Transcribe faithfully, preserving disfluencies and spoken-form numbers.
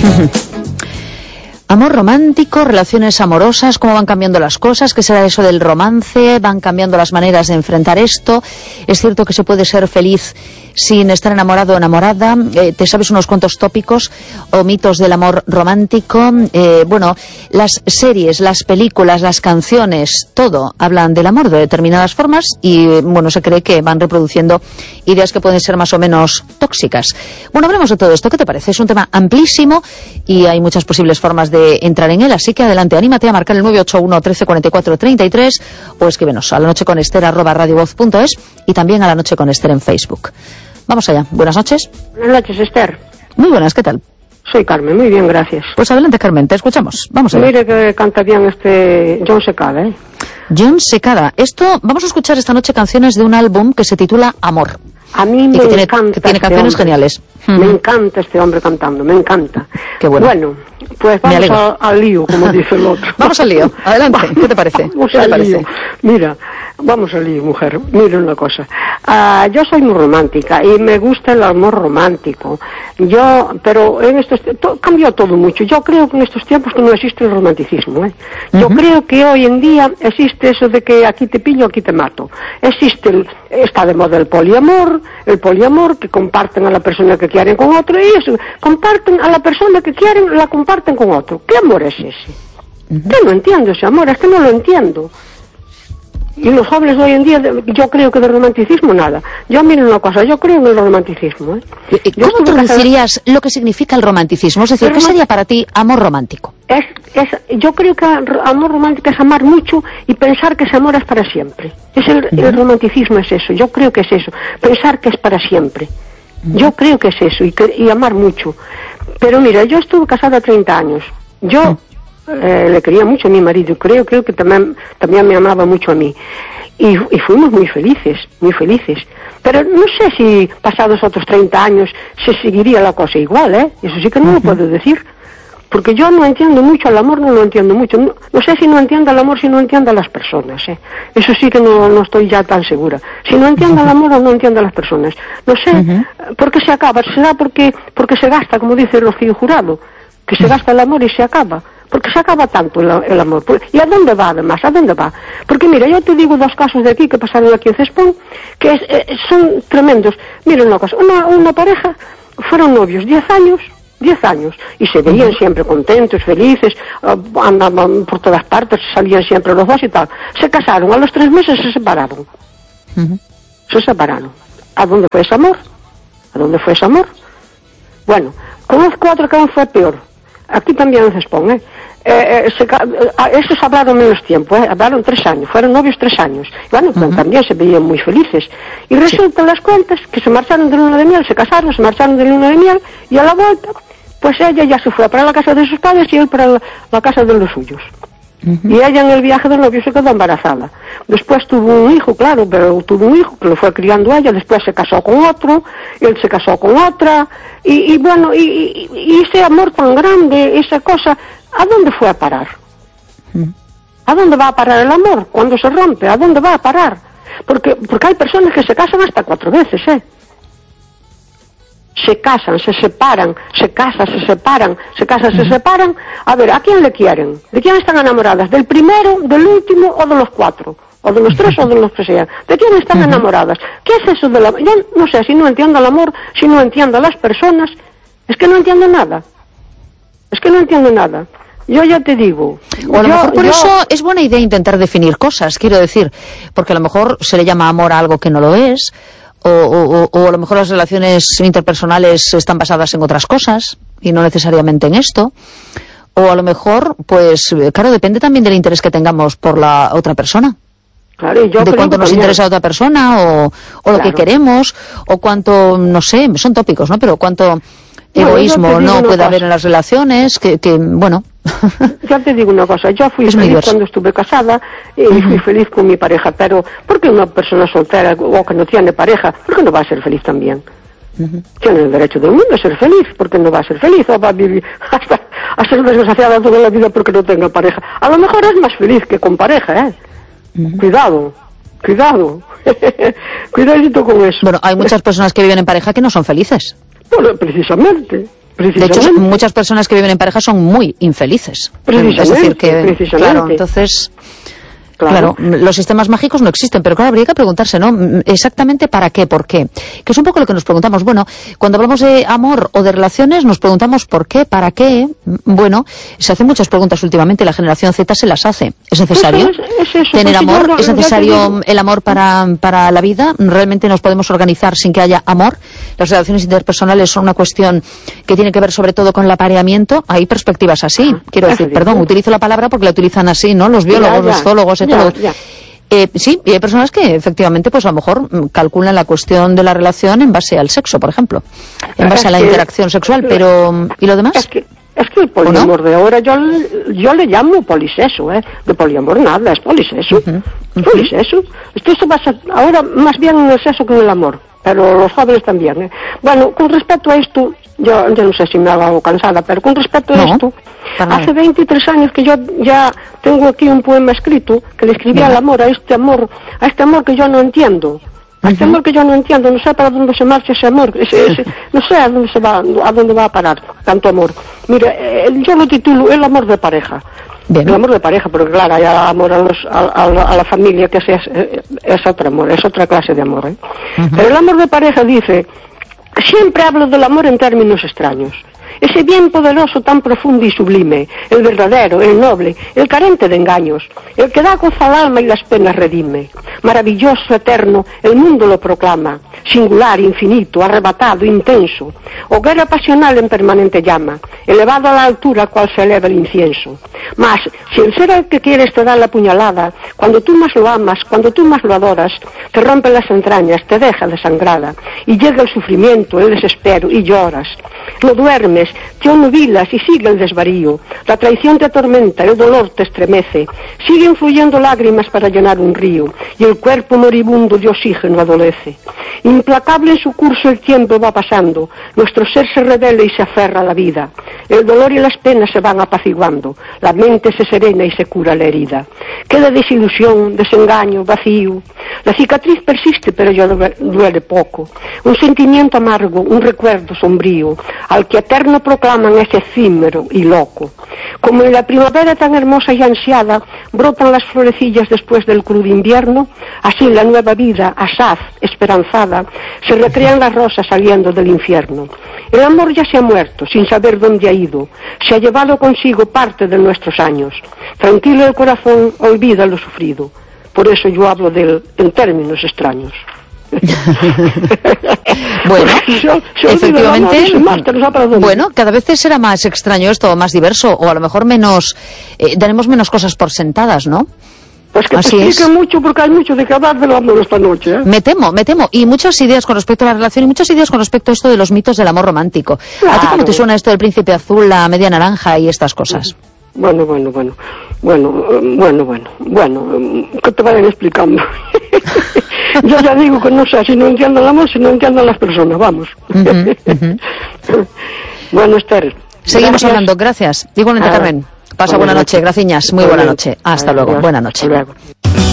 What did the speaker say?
Amor romántico, relaciones amorosas, cómo van cambiando las cosas, qué será eso del romance, van cambiando las maneras de enfrentar esto. Es cierto que se puede ser feliz sin estar enamorado o enamorada. Eh, ¿Te sabes unos cuantos tópicos o mitos del amor romántico? Eh, bueno, las series, las películas, las canciones, todo hablan del amor de determinadas formas y, bueno, se cree que van reproduciendo ideas que pueden ser más o menos tóxicas. Bueno, hablemos de todo esto. ¿Qué te parece? Es un tema amplísimo y hay muchas posibles formas de de entrar en él, así que adelante, anímate a marcar el nueve ocho uno, trece cuarenta y cuatro, treinta y tres o escríbenos a la noche con Esther arroba radiovoz punto es y también a la noche con Esther en Facebook. Vamos allá. Buenas noches. Buenas noches, Esther. Muy buenas, ¿qué tal? Soy Carmen, muy bien, gracias. Pues adelante, Carmen, te escuchamos. Vamos allá. Mire que canta bien este Jon Secada, ¿eh? Jon Secada. Esto, vamos a escuchar esta noche canciones de un álbum que se titula Amor. A mí me que tiene, encanta que tiene este canciones hombre. geniales. Me uh-huh. encanta este hombre cantando, me encanta. Qué bueno. Bueno, pues vamos a, al lío, como dice el otro. Vamos al lío, adelante, vamos, ¿qué te parece? Vamos ¿Qué al te parece? lío. Mira, vamos al lío, mujer. Mira una cosa. Uh, yo soy muy romántica y me gusta el amor romántico. Yo, pero en estos to, cambió todo mucho. Yo creo que en estos tiempos que no existe el romanticismo, ¿eh? Yo uh-huh. creo que hoy en día existe eso de que aquí te pillo, aquí te mato. Existe el, está de moda el poliamor, el poliamor que comparten a la persona que quieren con otro y eso, comparten a la persona que quieren, la comparten con otro. ¿Qué amor es ese? Uh-huh. Yo no entiendo ese amor, es que no lo entiendo. Y los jóvenes de hoy en día, yo creo que de romanticismo nada. Yo, miren una cosa, yo creo en el romanticismo, ¿eh? ¿Cómo introducirías lo que significa el romanticismo? Es decir, ¿qué sería para ti amor romántico? Es, es, yo creo que amor romántico es amar mucho y pensar que ese amor es para siempre. Es el, uh-huh. el romanticismo es eso, yo creo que es eso, pensar que es para siempre. Uh-huh. Yo creo que es eso, y, que, y amar mucho. Pero mira, yo estuve casada treinta años. Yo... Uh-huh. Eh, le quería mucho a mi marido, creo, creo que también, también me amaba mucho a mí. Y, y fuimos muy felices, muy felices. Pero no sé si pasados otros treinta años se seguiría la cosa igual, ¿eh? Eso sí que no lo puedo decir. Porque yo no entiendo mucho el amor, no lo entiendo mucho. No, no sé si no entiendo el amor, si no entiendo a las personas, ¿eh? Eso sí que no, no estoy ya tan segura. Si no entiendo el amor o no entiendo a las personas. No sé, uh-huh. ¿por qué se acaba? ¿Será porque, porque se gasta, como dice Rocío Jurado? Que se gasta el amor y se acaba. Porque se acaba tanto el, el amor. ¿Y a dónde va, además? ¿A dónde va? Porque, mira, yo te digo dos casos de aquí que pasaron aquí en Cespón, que es, eh, son tremendos. Mira una cosa, una, una pareja, fueron novios diez años, diez años, y se veían uh-huh. siempre contentos, felices, uh, andaban por todas partes, salían siempre los dos y tal. Se casaron, a los tres meses se separaron. Uh-huh. Se separaron. ¿A dónde fue ese amor? ¿A dónde fue ese amor? Bueno, conozco otro que aún fue peor. Aquí también en Cespón, ¿eh? Eh, eh, se, eh, esos hablaron menos tiempo, ¿eh? Hablaron tres años, fueron novios tres años. Bueno, uh-huh. también se veían muy felices. Y resulta sí. las cuentas que se marcharon de luna de miel, se casaron, se marcharon de luna de miel, y a la vuelta, pues ella ya se fue para la casa de sus padres y él para la, la casa de los suyos. Uh-huh. Y ella en el viaje del novio se quedó embarazada. Después tuvo un hijo, claro, pero tuvo un hijo que lo fue criando ella, después se casó con otro, él se casó con otra, y, y bueno, y, y, y ese amor tan grande, esa cosa, ¿a dónde fue a parar? Uh-huh. ¿A dónde va a parar el amor cuando se rompe? ¿A dónde va a parar? Porque, porque hay personas que se casan hasta cuatro veces, ¿eh? Se casan, se separan, se casan, se separan, se casan, uh-huh. se separan. A ver, ¿a quién le quieren? ¿De quién están enamoradas? ¿Del primero, del último o de los cuatro? ¿O de los tres o de los que sean? ¿De quién están uh-huh. enamoradas? ¿Qué es eso del amor? Yo no sé, si no entiendo el amor, si no entiendo a las personas, es que no entiendo nada. Es que no entiendo nada. Yo ya te digo. O a lo yo, mejor por yo... eso es buena idea intentar definir cosas, quiero decir, porque a lo mejor se le llama amor a algo que no lo es. O, o, o a lo mejor las relaciones interpersonales están basadas en otras cosas y no necesariamente en esto. O a lo mejor, pues, claro, depende también del interés que tengamos por la otra persona. Claro, y yo de cuánto nos interesa a otra persona o, o claro. lo que queremos o cuánto, no sé, son tópicos, ¿no? Pero cuánto egoísmo no, no puede cosa. haber en las relaciones, que, que bueno... Ya te digo una cosa, yo fui es feliz cuando estuve casada y uh-huh. fui feliz con mi pareja, pero ¿por qué una persona soltera o que no tiene pareja, por qué no va a ser feliz también? Uh-huh. Tiene el derecho del mundo a ser feliz, ¿por qué no va a ser feliz? O va a vivir hasta a ser desgraciada toda la vida porque no tenga pareja. A lo mejor es más feliz que con pareja, ¿eh? Uh-huh. Cuidado, cuidado, cuidadito con eso. Bueno, hay muchas personas que viven en pareja que no son felices. Bueno, precisamente, De hecho, muchas personas que viven en pareja son muy infelices. Es decir, que, claro, entonces... Claro. claro, los sistemas mágicos no existen, pero claro, habría que preguntarse, ¿no? Exactamente para qué, por qué. Que es un poco lo que nos preguntamos. Bueno, cuando hablamos de amor o de relaciones, nos preguntamos por qué, para qué. Bueno, se hacen muchas preguntas últimamente, la generación Z se las hace. ¿Es necesario es, es eso, tener amor? no, ¿Es necesario el amor para, para la vida? ¿Realmente nos podemos organizar sin que haya amor? Las relaciones interpersonales son una cuestión que tiene que ver sobre todo con el apareamiento. Hay perspectivas así. Ah, Quiero decir, perdón, utilizo la palabra porque la utilizan así, ¿no? Los biólogos, ya, ya. los zoólogos, Ya, ya. Eh, sí, y hay personas que efectivamente pues a lo mejor calculan la cuestión de la relación en base al sexo, por ejemplo, en base es a la que, interacción sexual, pero ¿y lo demás? Es que, es que el poliamor no? de ahora yo, yo le llamo poliseso, ¿eh? De poliamor nada, es poliseso, uh-huh, uh-huh. poliseso. Esto se basa ahora más bien en el sexo que en el amor, pero los jóvenes también, ¿eh? Bueno, con respecto a esto, yo, yo no sé si me hago cansada, pero con respecto a no, esto, hace veintitrés años que yo ya tengo aquí un poema escrito que le escribí al amor, a este amor, a este amor que yo no entiendo, a este uh-huh. amor que yo no entiendo, no sé para dónde se marcha ese amor, ese, ese, no sé a dónde se va, a dónde va a parar tanto amor. Mira, eh, yo lo titulo El amor de pareja. Bien. El amor de pareja, porque claro, hay amor a, los, a, a, a la familia, que es, es, es otro amor, es otra clase de amor, ¿eh? Uh-huh. Pero el amor de pareja dice, siempre hablo del amor en términos extraños. Ese bien poderoso, tan profundo y sublime, el verdadero, el noble, el carente de engaños, el que da gozo al alma y las penas redime. Maravilloso, eterno, el mundo lo proclama, singular, infinito, arrebatado, intenso, hoguera pasional en permanente llama, elevado a la altura cual se eleva el incienso. Mas, si el ser al que quieres te da la puñalada, cuando tú más lo amas, cuando tú más lo adoras, te rompen las entrañas, te deja desangrada, y llega el sufrimiento, el desespero, y lloras. No duermes, te nubilas y sigue el desvarío. La traición te atormenta, el dolor te estremece. Siguen fluyendo lágrimas para llenar un río, y el cuerpo moribundo de oxígeno adolece. Implacable en su curso el tiempo va pasando, nuestro ser se revela y se aferra a la vida. El dolor y las penas se van apaciguando, la mente se serena y se cura la herida. Queda desilusión, desengaño, vacío. La cicatriz persiste, pero ya duele poco. Un sentimiento amargo, un recuerdo sombrío, al que eterno proclaman ese efímero y loco. Como en la primavera tan hermosa y ansiada brotan las florecillas después del crudo invierno, así en la nueva vida, asaz, esperanzada, se recrean las rosas saliendo del infierno. El amor ya se ha muerto, sin saber dónde ha ido, se ha llevado consigo parte de nuestros años. Tranquilo el corazón, olvida lo sufrido. Por eso yo hablo de él en términos extraños. Bueno, yo, yo efectivamente, bueno, cada vez será más extraño esto, más diverso, o a lo mejor menos, eh, daremos menos cosas por sentadas, ¿no? Pues que Así te explique mucho, porque hay mucho de que hablar del amor esta noche, ¿eh? Me temo, me temo, y muchas ideas con respecto a la relación, y muchas ideas con respecto a esto de los mitos del amor romántico. Claro. ¿A ti cómo te suena esto del príncipe azul, la media naranja y estas cosas? Bueno, bueno, bueno, bueno, bueno, bueno, bueno, que te vayan explicando. Yo ya digo que no sé, si no entiendo el amor, si no entiendo a las personas, vamos. Uh-huh, uh-huh. Bueno, Esther. Seguimos gracias. hablando, gracias. Igualmente, ah, Carmen. Pasa buena noche, gracias. Muy buena noche. Hasta luego, buena noche. Hasta luego.